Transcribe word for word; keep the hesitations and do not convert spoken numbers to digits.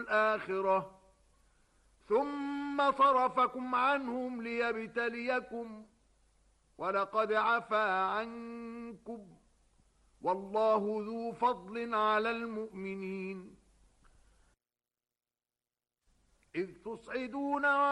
الآخرة ثم صرفكم عنهم ليبتليكم ولقد عفا عنكم والله ذو فضل على المؤمنين إذ تصعدون